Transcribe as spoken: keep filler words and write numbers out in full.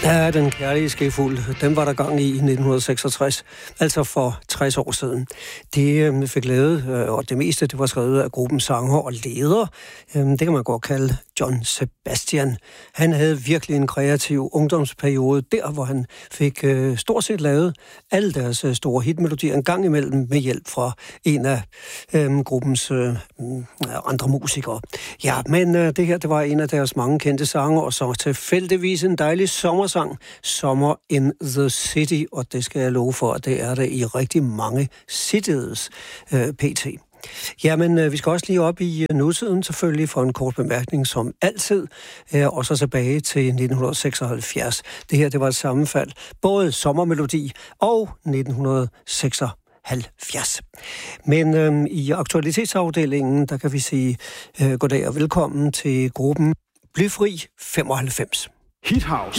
Ja, den kærlige skefuld, den var der gang i i nitten seksogtres, altså for tres år siden. Det øh, fik lavet, øh, og det meste det var skrevet af gruppens sanger og leder. Øh, det kan man godt kalde John Sebastian. Han havde virkelig en kreativ ungdomsperiode, der hvor han fik øh, stort set lavet alle deres øh, store hitmelodier en gang imellem med hjælp fra en af øh, gruppens øh, andre musikere. Ja, men øh, det her, det var en af deres mange kendte sanger, og så tilfældigvis en dejlig sommersang, Summer in the City, og det skal jeg love for, at det er det i rigtig mange cities øh, pt. Jamen, øh, vi skal også lige op i øh, nutiden selvfølgelig for en kort bemærkning som altid, øh, og så tilbage til nitten seksoghalvfjerds. Det her, det var et sammenfald, både sommermelodi og nitten seksoghalvfjerds. Men øh, i aktualitetsafdelingen, der kan vi sige øh, goddag og velkommen til gruppen Blyfri femoghalvfems. Hithouse.